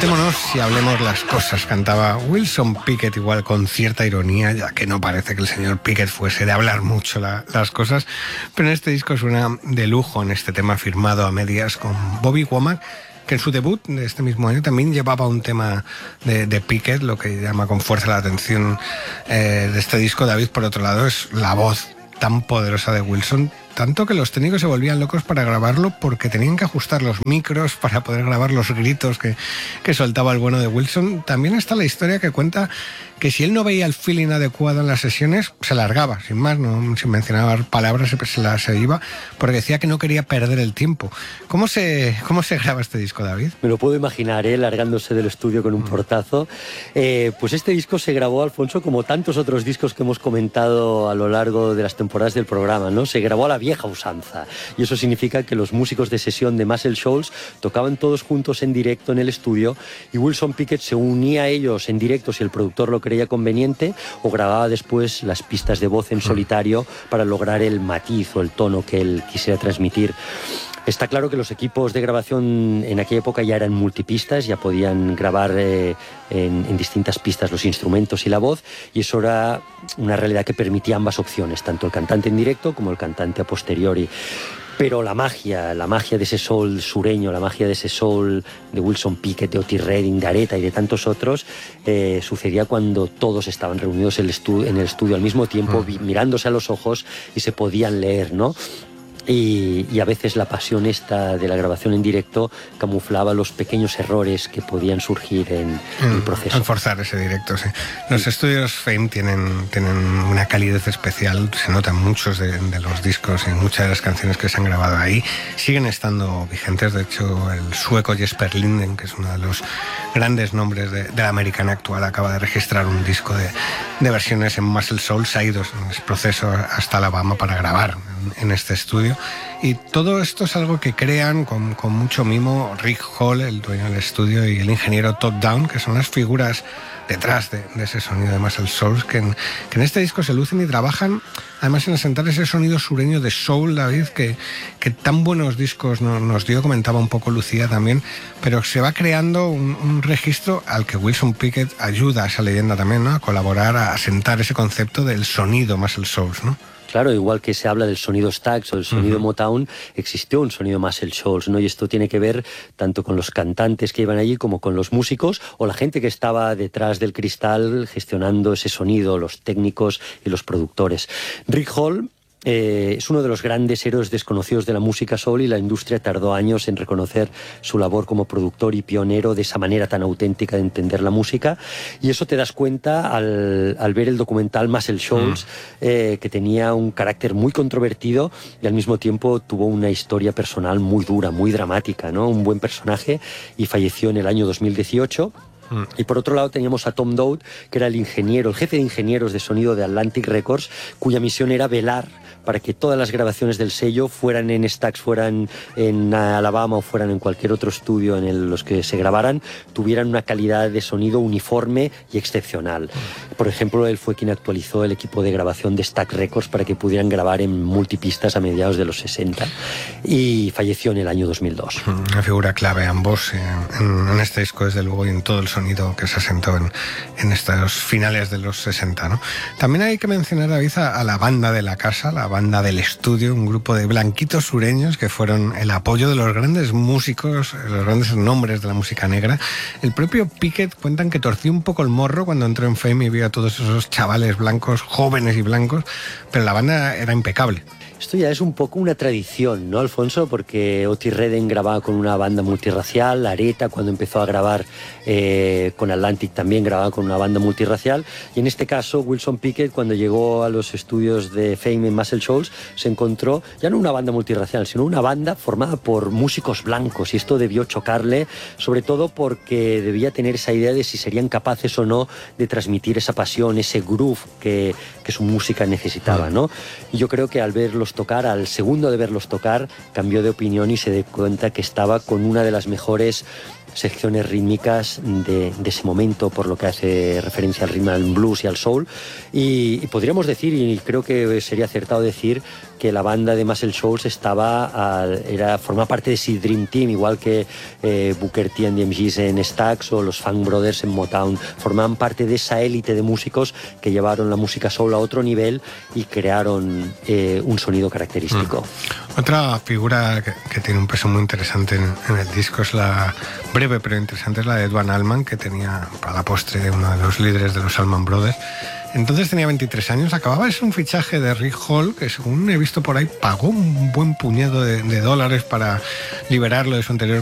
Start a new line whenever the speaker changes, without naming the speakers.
Sentémonos y hablemos las cosas, cantaba Wilson Pickett, igual con cierta ironía, ya que no parece que el señor Pickett fuese de hablar mucho las cosas, pero en este disco suena de lujo en este tema firmado a medias con Bobby Womack, que en su debut de este mismo año también llevaba un tema de Pickett. Lo que llama con fuerza la atención de este disco, David, por otro lado, es la voz tan poderosa de Wilson, tanto que los técnicos se volvían locos para grabarlo porque tenían que ajustar los micros para poder grabar los gritos que soltaba el bueno de Wilson. También está la historia que cuenta que si él no veía el feeling adecuado en las sesiones, se largaba, sin más, sin mencionar palabras, se iba, porque decía que no quería perder el tiempo. ¿Cómo se graba este disco, David?
Me lo puedo imaginar, largándose del estudio con un portazo. Pues este disco se grabó, Alfonso, como tantos otros discos que hemos comentado a lo largo de las temporadas del programa, ¿no? Se grabó a la vieja usanza, y eso significa que los músicos de sesión de Muscle Shoals tocaban todos juntos en directo en el estudio, y Wilson Pickett se unía a ellos en directo si el productor lo creía conveniente, o grababa después las pistas de voz en solitario para lograr el matiz o el tono que él quisiera transmitir. Está claro que los equipos de grabación en aquella época ya eran multipistas, ya podían grabar en distintas pistas los instrumentos y la voz, y eso era una realidad que permitía ambas opciones, tanto el cantante en directo como el cantante a posteriori. Pero la magia de ese soul sureño, la magia de ese soul de Wilson Pickett, de Otis Redding, de Aretha y de tantos otros, sucedía cuando todos estaban reunidos en el estudio al mismo tiempo, mirándose a los ojos, y se podían leer, ¿no? Y a veces la pasión esta de la grabación en directo camuflaba los pequeños errores que podían surgir en el proceso.
Al forzar ese directo, sí. Los estudios Fame tienen una calidez especial, se notan muchos de los discos y muchas de las canciones que se han grabado ahí siguen estando vigentes. De hecho, el sueco Jesper Linden, que es uno de los grandes nombres de la americana actual, acaba de registrar un disco de versiones en Muscle Shoals. Se ha ido en ese proceso hasta Alabama para grabar en este estudio, y todo esto es algo que crean con mucho mimo Rick Hall, el dueño del estudio, y el ingeniero Todd Down, que son las figuras detrás de ese sonido de Muscle Shoals, que en este disco se lucen y trabajan además en asentar ese sonido sureño de soul, David, que tan buenos discos nos dio. Comentaba un poco Lucía también, pero se va creando un registro al que Wilson Pickett ayuda a esa leyenda también, ¿no? A colaborar, a asentar ese concepto del sonido Muscle Shoals, ¿no?
Claro, igual que se habla del sonido Stax o del sonido Motown, existió un sonido Muscle Shoals, ¿no? Y esto tiene que ver tanto con los cantantes que iban allí como con los músicos o la gente que estaba detrás del cristal gestionando ese sonido, los técnicos y los productores. Rick Hall es uno de los grandes héroes desconocidos de la música soul, y la industria tardó años en reconocer su labor como productor y pionero de esa manera tan auténtica de entender la música, y eso te das cuenta al ver el documental Muscle Shoals, que tenía un carácter muy controvertido y al mismo tiempo tuvo una historia personal muy dura, muy dramática, ¿no? Un buen personaje, y falleció en el año 2018. Y por otro lado teníamos a Tom Dowd, que era el jefe de ingenieros de sonido de Atlantic Records, cuya misión era velar para que todas las grabaciones del sello, fueran en Stax, fueran en Alabama o fueran en cualquier otro estudio en los que se grabaran, tuvieran una calidad de sonido uniforme y excepcional. Por ejemplo, él fue quien actualizó el equipo de grabación de Stax Records para que pudieran grabar en multipistas a mediados de los 60, y falleció en el año 2002.
Una figura clave ambos en este disco, desde luego, y en todo el sonido que se asentó en estos finales de los 60, ¿no? También hay que mencionar, David, a la banda de la casa, la banda del estudio, un grupo de blanquitos sureños que fueron el apoyo de los grandes músicos, los grandes nombres de la música negra. El propio Pickett cuentan que torció un poco el morro cuando entró en Fame y vio a todos esos chavales blancos, jóvenes y blancos, pero la banda era impecable.
Esto ya es un poco una tradición, ¿no, Alfonso? Porque Otis Redding grababa con una banda multirracial, Aretha, cuando empezó a grabar con Atlantic, también grababa con una banda multirracial, y en este caso Wilson Pickett, cuando llegó a los estudios de Fame en Muscle Shoals, se encontró ya no una banda multirracial, sino una banda formada por músicos blancos, y esto debió chocarle, sobre todo porque debía tener esa idea de si serían capaces o no de transmitir esa pasión, ese groove que su música necesitaba, ¿no? Y yo creo que al verlos tocar, al segundo de verlos tocar, cambió de opinión y se dio cuenta que estaba con una de las mejores secciones rítmicas de ese momento, por lo que hace referencia al rhythm and blues y al soul. Y podríamos decir, y creo que sería acertado decir, que la banda de Muscle Shoals forma parte de ese Dream Team, igual que Booker T and the MGs en Stax o los Funk Brothers en Motown. Formaban parte de esa élite de músicos que llevaron la música soul a otro nivel y crearon un sonido característico.
Otra figura que tiene un peso muy interesante en el disco es la breve pero interesante, es la de Duane Allman, que tenía a la postre uno de los líderes de los Allman Brothers. Entonces tenía 23 años, acababa de ser un fichaje de Rick Hall, que según he visto por ahí pagó un buen puñado de dólares para liberarlo de su anterior